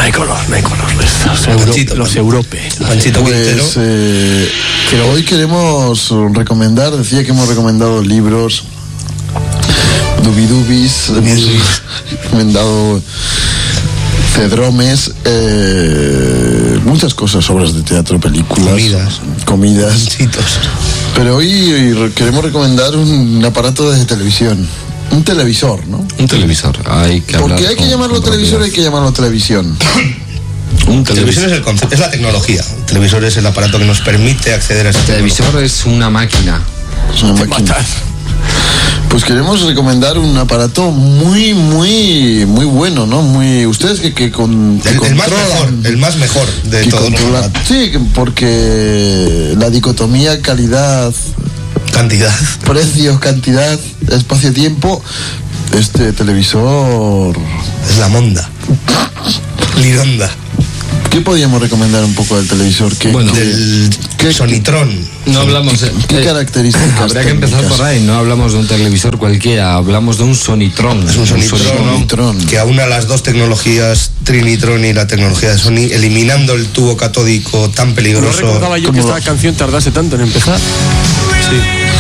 hay color. Los Europe. Panchito Quintero. Que hoy queremos recomendar, decía que hemos recomendado libros, Dubidubis, hemos recomendado Cedromes, muchas cosas, obras de teatro, películas, comidas. Pero hoy queremos recomendar un aparato de televisión. Un televisor, ¿no? Un televisor. Porque hay que llamarlo televisor, hay que llamarlo televisión. Televisión es el concepto, es la tecnología. El televisor es el aparato que nos permite acceder a ese televisor. Es una máquina. Es una máquina. Pues queremos recomendar un aparato muy bueno, ¿no? Ustedes que controlan. El más mejor de todos. Sí, porque la dicotomía calidad-cantidad. Precios, cantidad, espacio-tiempo. Este televisor es la monda. Lironda. ¿Qué podríamos recomendar un poco del televisor? Del Sonitron. No hablamos ¿Qué características? Habría que empezar por ahí. No hablamos de un televisor cualquiera, hablamos de un Sonitron. Es un Sonitron que aúna las dos tecnologías, Trinitron y la tecnología de Sony, eliminando el tubo catódico tan peligroso. No recordaba yo que esta canción tardase tanto en empezar. Sí.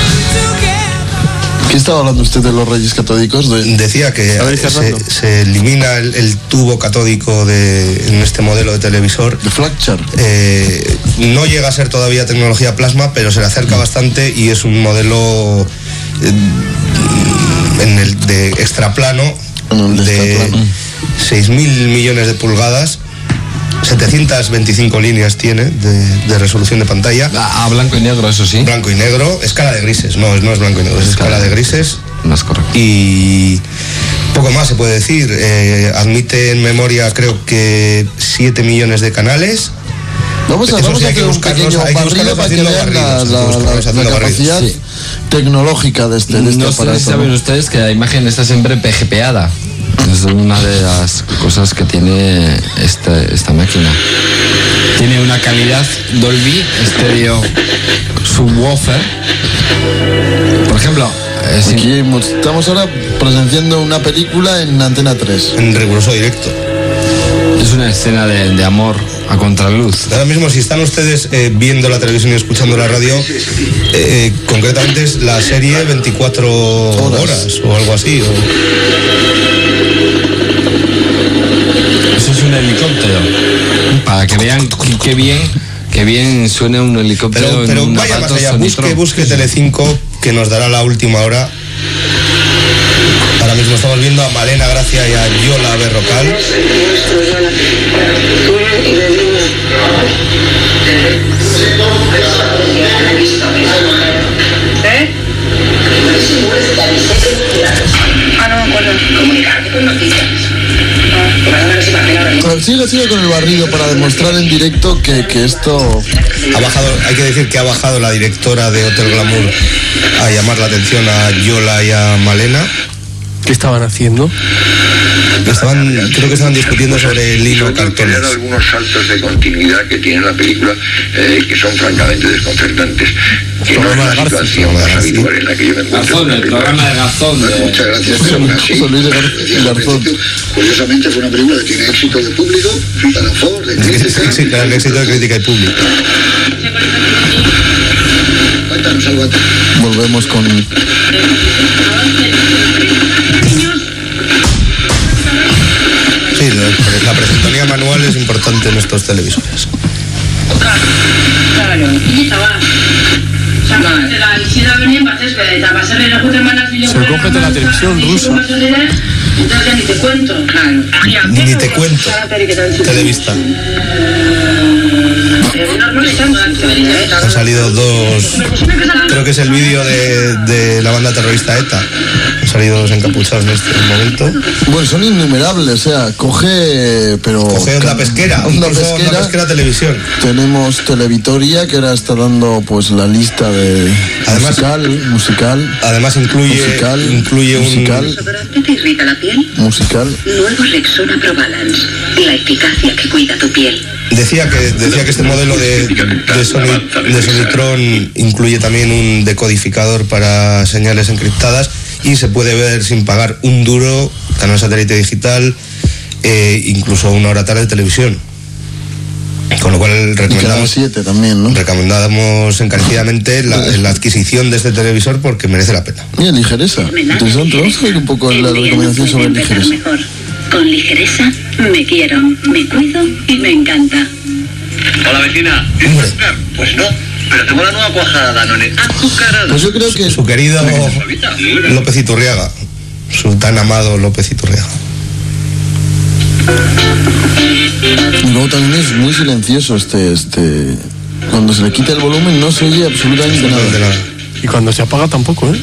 ¿Qué estaba hablando usted de los Reyes Catódicos? Decía que se elimina el tubo catódico en este modelo de televisor. De Flaxchart. No llega a ser todavía tecnología plasma, pero se le acerca bastante y es un modelo de extraplano de 6.000 millones de pulgadas. 725 líneas tiene de resolución de pantalla. A blanco y negro, eso sí. Blanco y negro, escala de grises, no es blanco y negro, es escala de grises. Más correcto. Y poco más se puede decir. Admite en memoria, creo que 7 millones de canales. Vamos a hacer un pequeño barrido para que vean la capacidad tecnológica de este aparato. No sé si saben ustedes que la imagen está siempre PGPada. Es una de las cosas que tiene esta máquina. Tiene una calidad Dolby Stereo Subwoofer. Por ejemplo, aquí estamos ahora presenciando una película en Antena 3. En riguroso directo. Es una escena de amor a contraluz. Ahora mismo, si están ustedes viendo la televisión y escuchando la radio, concretamente es la serie 24 horas o algo así. Eso es un helicóptero. Para que vean qué bien suena un helicóptero. Pero vaya más allá, busque Telecinco, que nos dará la última hora. Ahora mismo estamos viendo a Malena Gracia y a Yola Berrocal. Sigue con el barrido para demostrar en directo que esto ha bajado. Hay que decir que ha bajado la directora de Hotel Glamour a llamar la atención a Yola y a Malena. ¿Qué estaban haciendo? Creo que estaban discutiendo sobre el hilo cartones. Algunos saltos de continuidad que tiene la película que son francamente desconcertantes. Que no es la situación más habitual en la que yo me encuentro. El programa de Garzón. Muchas gracias. Curiosamente fue una película que tiene éxito de público, para Ford, de crítica. Sí, claro, el éxito de crítica y público. Cuéntanos algo. Volvemos con... Sí, la presentoría manual es importante en estos televisores. Se coge de la televisión rusa. Ni te cuento. Ni te cuento. Televista. Han salido dos. Creo que es el vídeo de la banda terrorista ETA. Han salido dos encapuchados en este momento. Bueno, son innumerables, o sea, coge Onda Pesquera. Onda Pesquera Televisión. Tenemos Televitoria, que ahora está dando pues la lista de musical. Además incluye musical. ¿Te irrita la piel? Musical. Nuevo Rexona Pro Balance. La eficacia que cuida tu piel. Decía que este modelo de Sonitron incluye también un decodificador para señales encriptadas y se puede ver sin pagar un duro, canal satélite digital, incluso 1 hora tarde de televisión. Con lo cual recomendamos 7 también, ¿no? Recomendamos encarecidamente la adquisición de este televisor porque merece la pena. Mira, ligereza. Interesante. Vamos a ver un poco la recomendación sobre ligereza. Con ligereza me quiero, me cuido y me encanta. Hola, vecina. ¿Tienes azúcar? Pues no, pero tengo la nueva cuajada Danone azucarada. Pues yo creo que su querido López Iturriaga, su tan amado López Iturriaga. Y luego también es muy silencioso cuando se le quita el volumen no se oye absolutamente nada. Y cuando se apaga tampoco, ¿eh?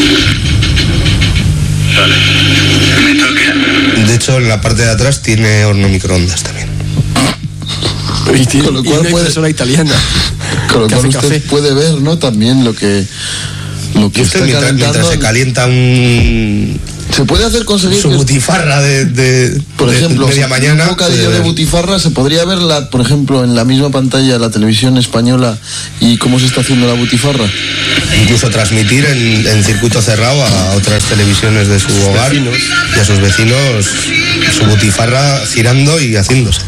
De hecho, en la parte de atrás tiene horno microondas también. Y tiene, con lo cual una impresora italiana. Con lo cual usted puede ver, ¿no? También lo que está mientras se calienta se puede hacer conseguir su butifarra por ejemplo, media mañana. Un bocadillo de butifarra se podría ver, por ejemplo, en la misma pantalla la televisión española y cómo se está haciendo la butifarra. Incluso transmitir en circuito cerrado a otras televisiones de su hogar y a sus vecinos su butifarra girando y haciéndose.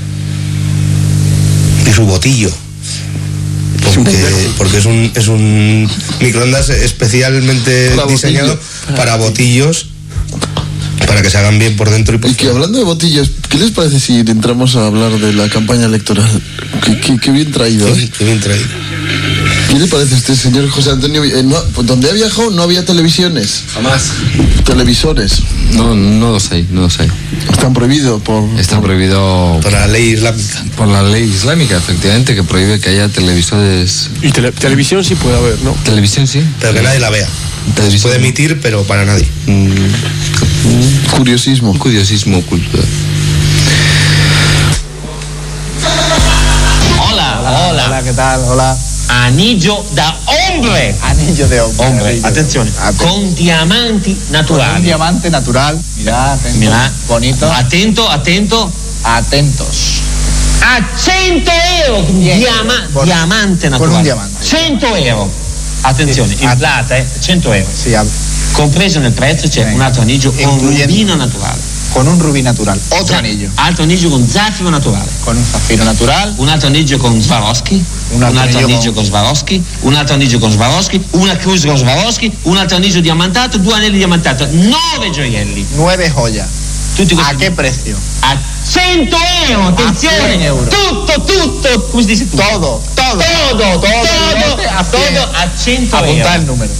Y su botillo. Porque es un microondas especialmente diseñado para botillos, para que se hagan bien por dentro y por fuera. Y que hablando de botillos, ¿qué les parece si entramos a hablar de la campaña electoral? Qué bien traído, ¿eh? Qué bien traído. ¿Qué le parece a usted, señor José Antonio? Donde ha viajado no había televisiones. Jamás. Televisores. No los hay. Están prohibidos Está prohibido por la ley islámica. Por la ley islámica, efectivamente, que prohíbe que haya televisores. Y televisión sí puede haber, ¿no? Televisión sí. Pero que nadie la vea. Se puede emitir, pero para nadie. Curiosismo cultural. Hola, ¿qué tal? Hola. Anillo da hombre. Anillo de hombre. Attenzione. Con diamanti naturali. Un diamante natural. Mirá, atento. Mirá. Bonito. Atento. Atentos. A 100 euro. Diamante naturale. Con un diamante. 100 euro. Attenzione, in plata, 100 euro. Sì, compreso nel prezzo c'è un altro anillo con rubino naturale. Con un rubí natural. Otro anillo. Altro anillo con zaffiro naturale. Con un zafiro natural. Un altro anillo con Swarovski. Un altro anillo con Swarovski. Un altro anillo con Swarovski. Una cruz con Swarovski. Un altro anillo diamantato. 2 anelli diamantato. 9 gioielli. 9 joyas. Tutti ¿A qué precio? A 100 euro, attenzione. A 100 euro. Tutto. Come si dice? Todo. A 100 euro. Apunta el número.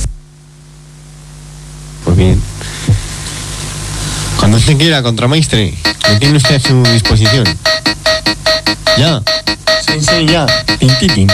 Pues bien. Cuando usted quiera, contramaestre, lo tiene usted a su disposición. Ya. Sí, ya. Tintitín.